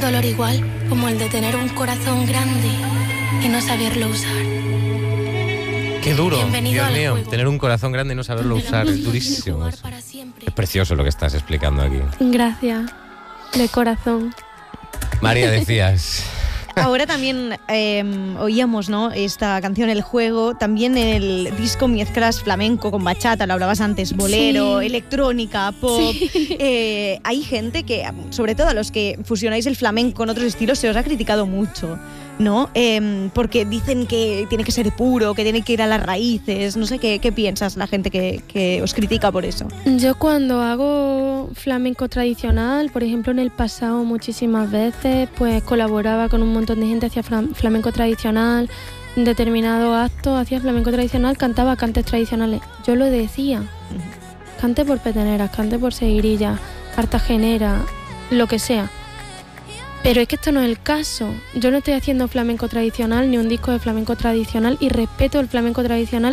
dolor igual como el de tener un corazón grande y no saberlo usar. Qué duro, Bienvenido Dios mío, juego. tener un corazón grande y no saberlo usar, es durísimo. Es precioso lo que estás explicando aquí. Gracias, de corazón. María, decías... Ahora también oíamos, ¿no?, esta canción El Juego, también el disco mezclas flamenco con bachata, lo hablabas antes, bolero, Sí. electrónica, pop. Sí. Hay gente que, sobre todo a los que fusionáis el flamenco con otros estilos, se os ha criticado mucho, ¿no? Porque dicen que tiene que ser puro, que tiene que ir a las raíces. No sé qué piensas la gente que os critica por eso. Yo cuando hago flamenco tradicional, por ejemplo en el pasado muchísimas veces, pues colaboraba con un montón de gente, hacía flamenco tradicional, en determinados actos hacía flamenco tradicional, cantaba cantes tradicionales. Yo lo decía, cante por peteneras, cante por seguirilla, cartagenera, lo que sea. Pero es que esto no es el caso. Yo no estoy haciendo flamenco tradicional ni un disco de flamenco tradicional y respeto el flamenco tradicional